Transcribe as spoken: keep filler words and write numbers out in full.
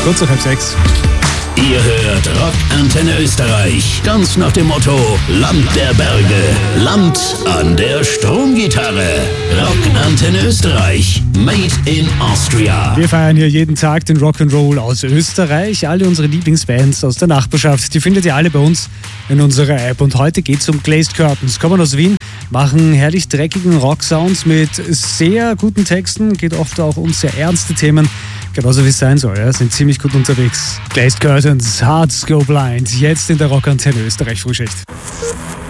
kurz nach halb sechs. Ihr hört Rockantenne Österreich, ganz nach dem Motto Land der Berge, Land an der Stromgitarre. Rockantenne Österreich, made in Austria. Wir feiern hier jeden Tag den Rock'n'Roll aus Österreich. Alle unsere Lieblingsbands aus der Nachbarschaft, die findet ihr alle bei uns in unserer App. Und heute geht's um Glazed Curtains. Kommen aus Wien, machen herrlich dreckigen Rock-Sounds mit sehr guten Texten, geht oft auch um sehr ernste Themen. Genauso wie es sein soll, ja, sind ziemlich gut unterwegs. Glazed Curtains, Hearts Go Blind, jetzt in der Rockantenne Österreich Frühschicht.